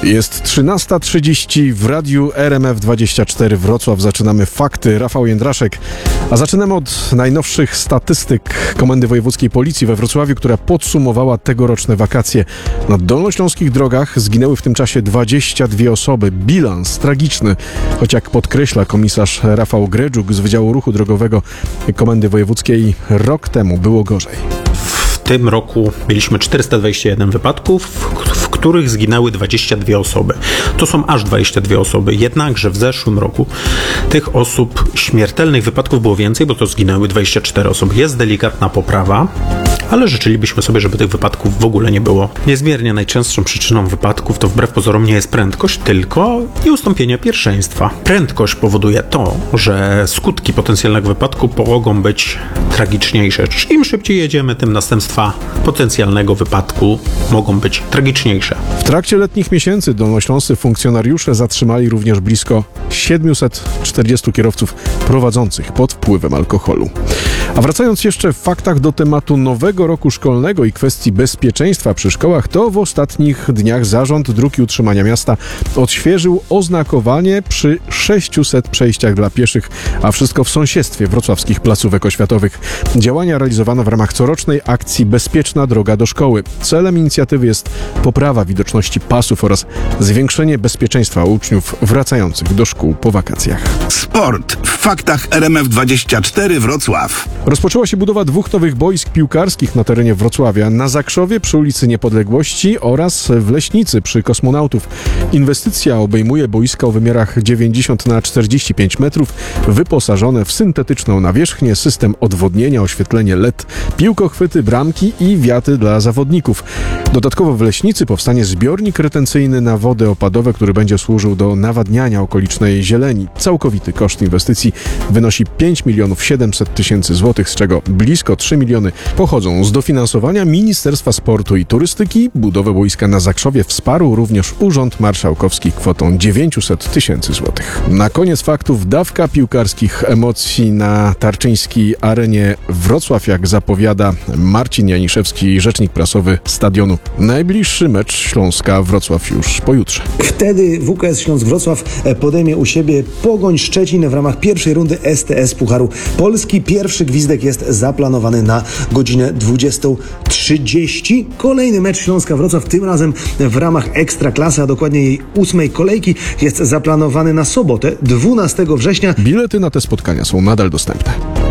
Jest 13:30 w radiu RMF24 Wrocław. Zaczynamy fakty. Rafał Jędraszek. A zaczynamy od najnowszych statystyk Komendy Wojewódzkiej Policji we Wrocławiu, która podsumowała tegoroczne wakacje. Na dolnośląskich drogach zginęły w tym czasie 22 osoby. Bilans tragiczny, choć jak podkreśla komisarz Rafał Gredżuk z Wydziału Ruchu Drogowego Komendy Wojewódzkiej, rok temu było gorzej. W tym roku mieliśmy 421 wypadków, w których zginęły 22 osoby. To są aż 22 osoby. Jednakże w zeszłym roku tych osób, śmiertelnych wypadków było więcej, bo to zginęły 24 osoby. Jest delikatna poprawa, ale życzylibyśmy sobie, żeby tych wypadków w ogóle nie było. Niezmiernie najczęstszą przyczyną wypadków to wbrew pozorom nie jest prędkość, tylko nieustąpienie pierwszeństwa. Prędkość powoduje to, że skutki potencjalnego wypadku mogą być tragiczniejsze. Im szybciej jedziemy, tym następstwa potencjalnego wypadku mogą być tragiczniejsze. W trakcie letnich miesięcy dolnośląscy funkcjonariusze zatrzymali również blisko 740 kierowców prowadzących pod wpływem alkoholu. A wracając jeszcze w faktach do tematu nowego roku szkolnego i kwestii bezpieczeństwa przy szkołach, to w ostatnich dniach Zarząd Dróg i Utrzymania Miasta odświeżył oznakowanie przy 600 przejściach dla pieszych, a wszystko w sąsiedztwie wrocławskich placówek oświatowych. Działania realizowano w ramach corocznej akcji Bezpieczna droga do szkoły. Celem inicjatywy jest poprawa widoczności pasów oraz zwiększenie bezpieczeństwa uczniów wracających do szkół po wakacjach. Sport w faktach RMF24 Wrocław. Rozpoczęła się budowa 2 nowych boisk piłkarskich na terenie Wrocławia, na Zakrzowie przy ulicy Niepodległości oraz w Leśnicy przy Kosmonautów. Inwestycja obejmuje boiska o wymiarach 90x45 metrów, wyposażone w syntetyczną nawierzchnię, system odwodnienia, oświetlenie LED, piłkochwyty, bramki i wiaty dla zawodników. Dodatkowo w Leśnicy powstanie zbiornik retencyjny na wody opadowe, który będzie służył do nawadniania okolicznej zieleni. Całkowity koszt inwestycji wynosi 5 700 000 złotych, z czego blisko 3 miliony pochodzą z dofinansowania Ministerstwa Sportu i Turystyki. Budowę boiska na Zakrzowie wsparł również Urząd Marszałkowski kwotą 900 000 złotych. Na koniec faktów dawka piłkarskich emocji na tarczyńskiej arenie Wrocław, jak zapowiada Marcin Janiszewski, rzecznik prasowy stadionu. Najbliższy mecz Śląska-Wrocław już pojutrze. Wtedy WKS Śląsk-Wrocław podejmie u siebie Pogoń Szczecin w ramach pierwszej rundy STS Pucharu Polski. Pierwszy gwizdek jest zaplanowany na godzinę 20:30. Kolejny mecz Śląska-Wrocław, tym razem w ramach Ekstraklasy, a dokładnie jej 8. kolejki, jest zaplanowany na sobotę 12 września. Bilety na te spotkania są nadal dostępne.